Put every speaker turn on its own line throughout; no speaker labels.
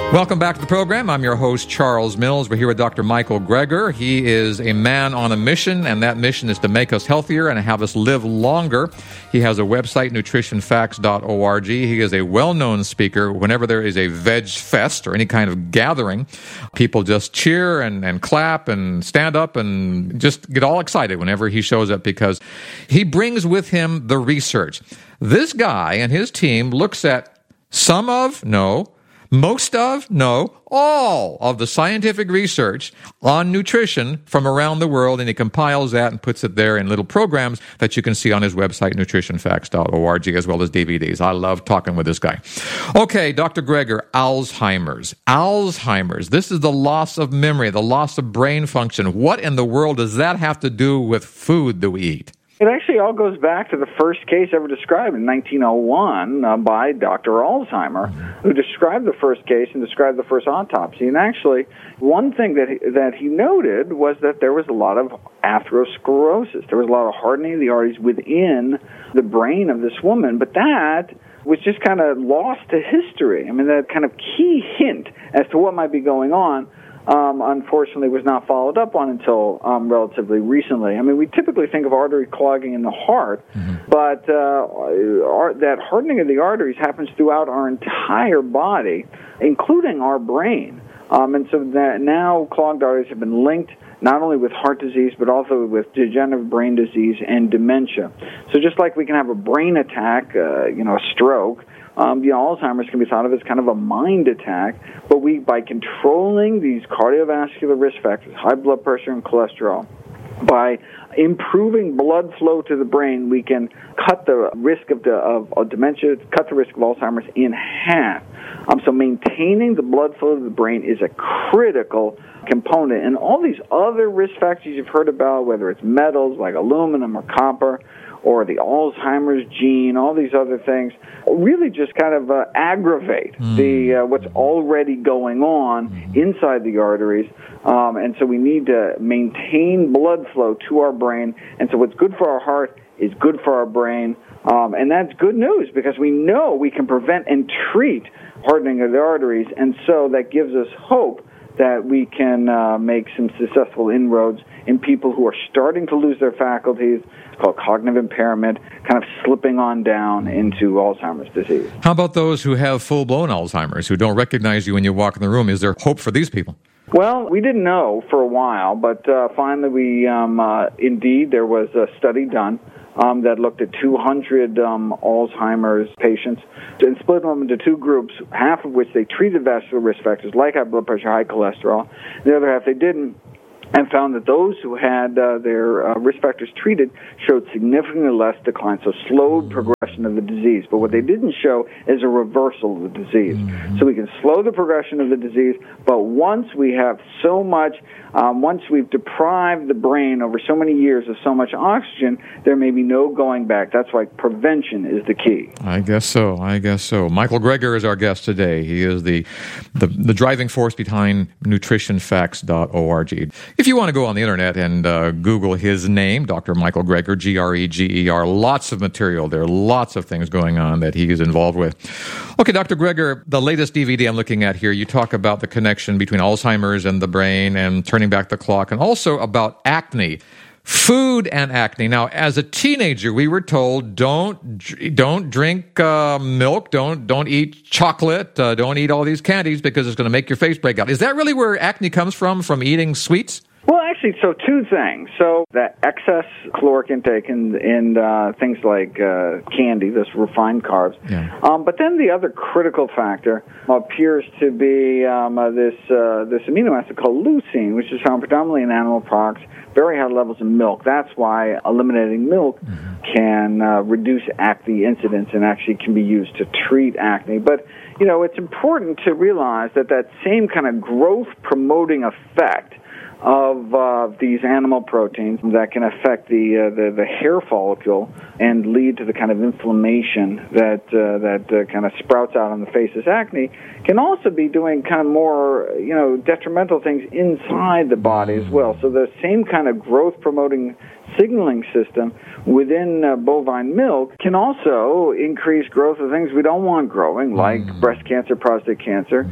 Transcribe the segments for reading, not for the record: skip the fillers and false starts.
Welcome back to the program. I'm your host, Charles Mills. We're here with Dr. Michael Greger. He is a man on a mission, and that mission is to make us healthier and have us live longer. He has a website, nutritionfacts.org. He is a well-known speaker. Whenever there is a veg fest or any kind of gathering, people just cheer and clap and stand up and just get all excited whenever he shows up because he brings with him the research. This guy and his team looks at most of, no, all of the scientific research on nutrition from around the world, and he compiles that and puts it there in little programs that you can see on his website, nutritionfacts.org, as well as DVDs. I love talking with this guy. Okay, Dr. Greger, Alzheimer's. Alzheimer's. This is the loss of memory, the loss of brain function. What in the world does that have to do with food that we eat?
It actually all goes back to the first case ever described in 1901 by Dr. Alzheimer, who described the first case and described the first autopsy. And actually, one thing that he noted was that there was a lot of atherosclerosis. There was a lot of hardening of the arteries within the brain of this woman, but that was just kind of lost to history. I mean, that kind of key hint as to what might be going on unfortunately was not followed up on until relatively recently. I mean, we typically think of artery clogging in the heart, but that hardening of the arteries happens throughout our entire body, including our brain. And so that now clogged arteries have been linked not only with heart disease, but also with degenerative brain disease and dementia. So just like we can have a brain attack, a stroke, Alzheimer's can be thought of as kind of a mind attack, but by controlling these cardiovascular risk factors, high blood pressure and cholesterol, by improving blood flow to the brain, we can cut the risk of dementia, cut the risk of Alzheimer's in half. So maintaining the blood flow to the brain is a critical component. And all these other risk factors you've heard about, whether it's metals like aluminum or copper, or the Alzheimer's gene, all these other things, really just kind of aggravate what's already going on inside the arteries. And so we need to maintain blood flow to our brain. And so what's good for our heart is good for our brain. And that's good news because we know we can prevent and treat hardening of the arteries. And so that gives us hope that we can make some successful inroads in people who are starting to lose their faculties. It's called cognitive impairment, kind of slipping on down into Alzheimer's disease.
How about those who have full-blown Alzheimer's, who don't recognize you when you walk in the room? Is there hope for these people?
Well, we didn't know for a while, but finally indeed, there was a study done that looked at 200 Alzheimer's patients and split them into two groups, half of which they treated vascular risk factors like high blood pressure, high cholesterol. The other half they didn't, and found that those who had their risk factors treated showed significantly less decline, so slowed progression of the disease. But what they didn't show is a reversal of the disease. So we can slow the progression of the disease, but once we have so much, once we've deprived the brain over so many years of so much oxygen, there may be no going back. That's why prevention is the key.
I guess so. Michael Greger is our guest today. He is the driving force behind nutritionfacts.org. If you want to go on the internet and Google his name, Dr. Michael Greger, Greger, lots of material there, lots of things going on that he is involved with. Okay, Dr. Greger, the latest DVD I'm looking at here, you talk about the connection between Alzheimer's and the brain and turning back the clock, and also about acne. Food and acne. Now, as a teenager, we were told don't drink milk, don't eat chocolate, don't eat all these candies because it's going to make your face break out. Is that really where acne comes from eating sweets?
Well, actually, so two things. So that excess caloric intake in things like candy, this refined carbs. Yeah. But then the other critical factor appears to be this amino acid called leucine, which is found predominantly in animal products, very high levels in milk. That's why eliminating milk can reduce acne incidence and actually can be used to treat acne. But, it's important to realize that same kind of growth-promoting effect of these animal proteins that can affect the hair follicle and lead to the kind of inflammation that kind of sprouts out on the face as acne, can also be doing kind of more detrimental things inside the body as well. So the same kind of growth promoting signaling system within bovine milk can also increase growth of things we don't want growing, like breast cancer, prostate cancer.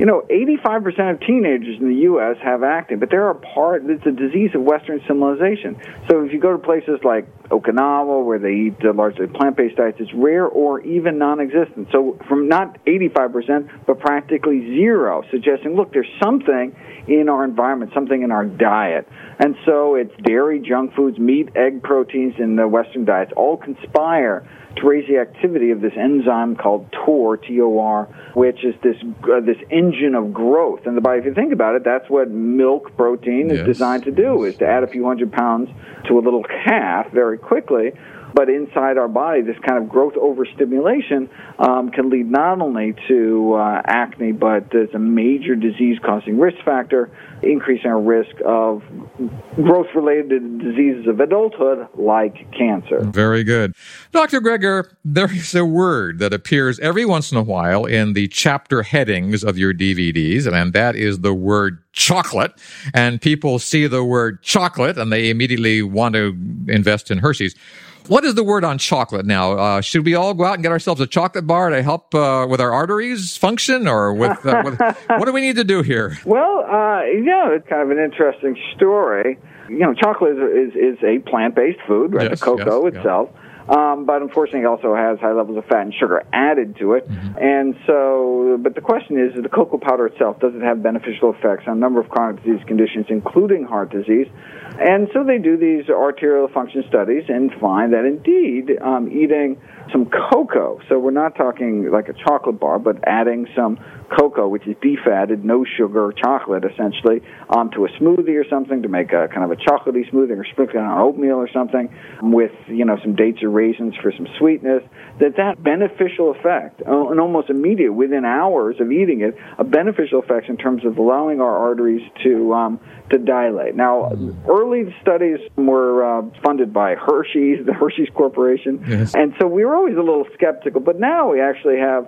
85% of teenagers in the U.S. have acne, but it's a disease of Western civilization. So if you go to places like Okinawa, where they eat largely plant-based diets, it's rare or even non-existent. So from not 85%, but practically zero, suggesting, look, there's something in our environment, something in our diet. And so it's dairy, junk foods, meat, egg proteins in the Western diets all conspire to raise the activity of this enzyme called TOR, T-O-R, which is this engine of growth in the body. If you think about it, that's what milk protein is designed to do, is to add a few hundred pounds to a little calf very quickly. But inside our body, this kind of growth overstimulation can lead not only to acne, but as a major disease-causing risk factor, increasing our risk of growth-related diseases of adulthood like cancer.
Very good. Dr. Greger, there is a word that appears every once in a while in the chapter headings of your DVDs, and that is the word chocolate. And people see the word chocolate, and they immediately want to invest in Hershey's. What is the word on chocolate now? Should we all go out and get ourselves a chocolate bar to help with our arteries function, or what do we need to do here?
Well, it's kind of an interesting story. Chocolate is a plant-based food, right?
Yes,
the cocoa itself.
Yeah.
But unfortunately, it also has high levels of fat and sugar added to it. And so, but the question is the cocoa powder itself, does it have beneficial effects on a number of chronic disease conditions, including heart disease? And so they do these arterial function studies and find that indeed eating some cocoa, so we're not talking like a chocolate bar, but adding some cocoa, which is defatted, no sugar chocolate, essentially, to a smoothie or something to make a kind of a chocolatey smoothie, or sprinkling on oatmeal or something with, some dates or raisins for some sweetness, that beneficial effect, and almost immediate, within hours of eating it, a beneficial effect in terms of allowing our arteries to dilate. Now, early studies were funded by Hershey's, the Hershey's Corporation, and so we were always a little skeptical, but now we actually have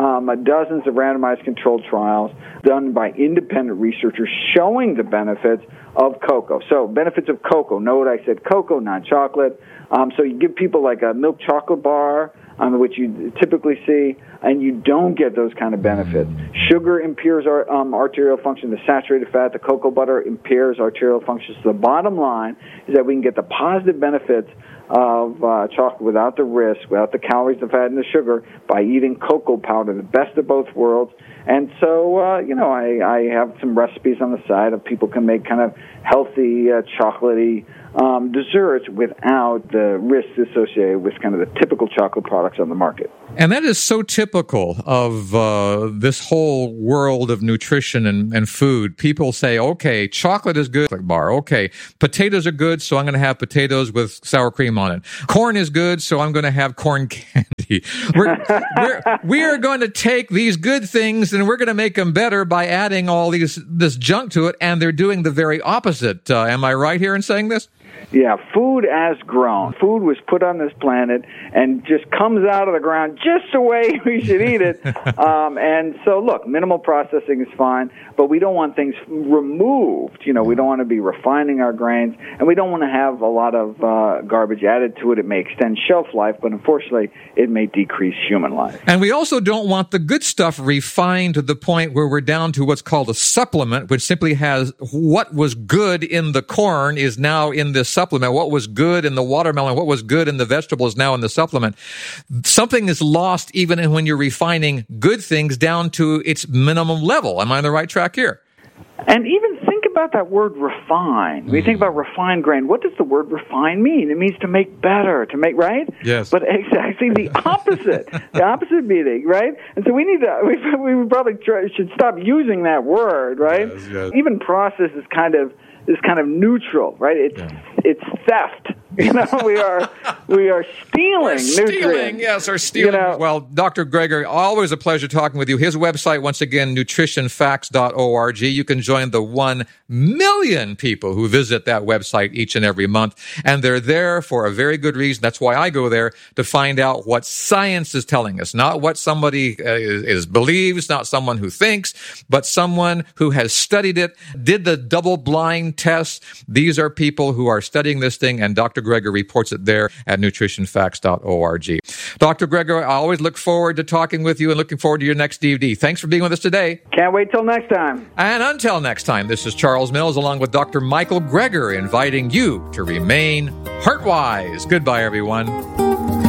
dozens of randomized controlled trials done by independent researchers showing the benefits of cocoa. So benefits of cocoa. Note I said cocoa, not chocolate. So you give people like a milk chocolate bar, which you typically see, and you don't get those kind of benefits. Sugar impairs our arterial function. The saturated fat, the cocoa butter, impairs arterial function. So the bottom line is that we can get the positive benefits of chocolate without the risk, without the calories, the fat, and the sugar, by eating cocoa powder, the best of both worlds. And so, I have some recipes on the side of people can make kind of healthy, chocolatey desserts without the risks associated with kind of the typical chocolate products on the market.
And that is so typical of this whole world of nutrition and food. People say, okay, chocolate is good, like bar. Okay, potatoes are good, so I'm going to have potatoes with sour cream on it. Corn is good, so I'm going to have corn candy. We are going to take these good things and we're going to make them better by adding all this junk to it, and they're doing the very opposite. Am I right here in saying this?
Yeah, food as grown. Food was put on this planet and just comes out of the ground just the way we should eat it. And so, look, minimal processing is fine, but we don't want things removed. We don't want to be refining our grains, and we don't want to have a lot of garbage added to it. It may extend shelf life, but unfortunately, it may decrease human life.
And we also don't want the good stuff refined to the point where we're down to what's called a supplement, which simply has what was good in the corn is now in this supplement. What was good in the watermelon, what was good in the vegetables now in the supplement. Something is lost even when you're refining good things down to its minimum level. Am I on the right track here?
And even think about that word refine. When you think about refined grain, what does the word refine mean? It means to make better, to make, right?
Yes.
But exactly the opposite. The opposite meaning, right? And so we probably should stop using that word, right?
Yes.
Even process is kind of neutral, right? It's theft. We are stealing nutrients.
Yes, we're stealing. Well, Dr. Greger, always a pleasure talking with you. His website, once again, nutritionfacts.org. You can join the 1 million people who visit that website each and every month. And they're there for a very good reason. That's why I go there, to find out what science is telling us, not what somebody believes, not someone who thinks, but someone who has studied it, did the double-blind test. These are people who are studying this thing, and Dr. Greger reports it there at nutritionfacts.org. Dr. Greger, I always look forward to talking with you and looking forward to your next DVD. Thanks for being with us today.
Can't wait till next time.
And until next time, this is Charles Mills along with Dr. Michael Greger inviting you to remain heart-wise. Goodbye, everyone.